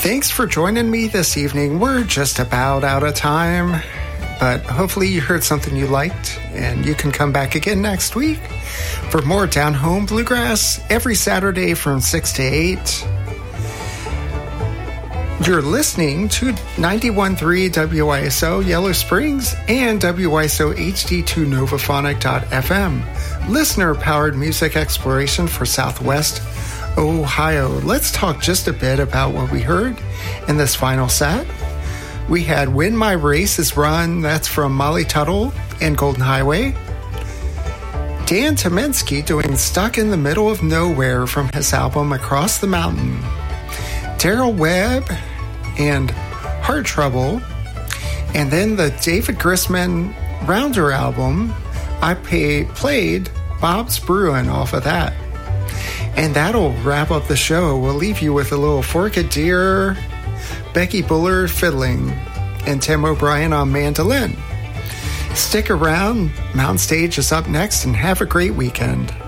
Thanks for joining me this evening. We're just about out of time, but hopefully you heard something you liked, and you can come back again next week for more Down Home Bluegrass every Saturday from 6 to 8. You're listening to 91.3 WISO Yellow Springs and WISO HD2 Novaphonic.fm, listener-powered music exploration for Southwest Ohio. Let's talk just a bit about what we heard in this final set. We had When My Race Is Run, that's from Molly Tuttle and Golden Highway. Dan Tyminski doing Stuck in the Middle of Nowhere from his album Across the Mountain. Daryl Webb and Heart Trouble. And then the David Grisman Rounder album, I played Bob's Brewin' off of that. And that'll wrap up the show. We'll leave you with a little Forked Deer, Becky Bullard fiddling, and Tim O'Brien on mandolin. Stick around. Mountain Stage is up next, and have a great weekend.